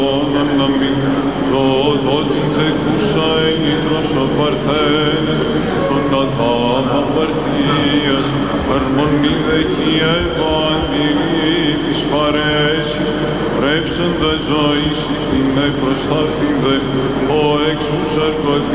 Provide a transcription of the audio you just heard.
να μην ζωδότην τεκούσα ελίτρος ο παρθένε, τον αδάμα παρτίας, αρμονίδε κι ευαγγελίπης παρέσχης, ρεύσαντα ζωής ηθινέ προσταθήδε, ο εξούς αρκωθή.